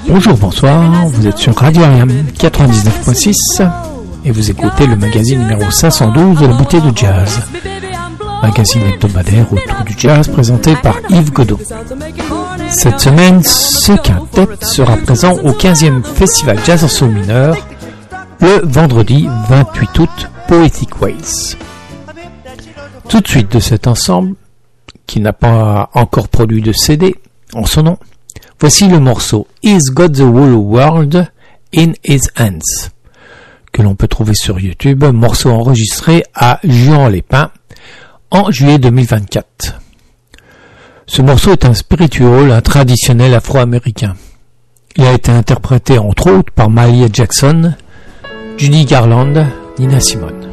Bonjour, bonsoir, vous êtes sur Radio Ariam 99.6 et vous écoutez le magazine numéro 512 de la bouteille de jazz. Magazine hebdomadaire autour du jazz présenté par Yves Godot. Cette semaine, ce quintet sera présent au 15e Festival Jazz en Sol mineur le vendredi 28 août, Poetic Ways. Tout de suite de cet ensemble, qui n'a pas encore produit de CD en son nom, voici le morceau He's Got the Whole World in His Hands, que l'on peut trouver sur YouTube, morceau enregistré à Juan-les-Pins en juillet 2024. Ce morceau est un spiritual, un traditionnel afro-américain. Il a été interprété entre autres par Mahalia Jackson, Judy Garland, Nina Simone.